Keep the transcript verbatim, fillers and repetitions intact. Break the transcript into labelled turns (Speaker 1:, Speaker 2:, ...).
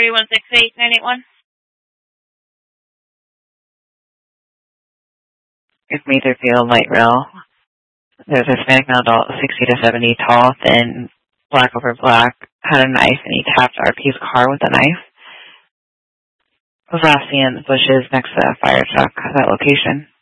Speaker 1: three one six eight nine eight one.
Speaker 2: It's Matherfield Light Rail. There's a Hispanic male adult, sixty to seventy, tall, thin, black over black, had a knife, and he tapped R P's car with a knife. Was last seen in the bushes next to a fire truck at that location.